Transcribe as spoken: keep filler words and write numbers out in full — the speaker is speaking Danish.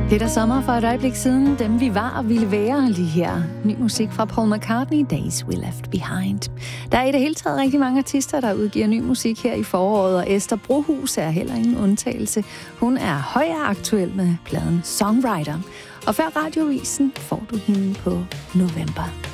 Det er der sommer for et øjeblik siden, dem vi var og ville være lige her. Ny musik fra Paul McCartney, Days We Left Behind. Der er i det hele taget rigtig mange artister, der udgiver ny musik her i foråret, og Esther Brohus er heller ingen undtagelse. Hun er højaktuel med pladen Songwriter. Og før radiovisen får du hende på November.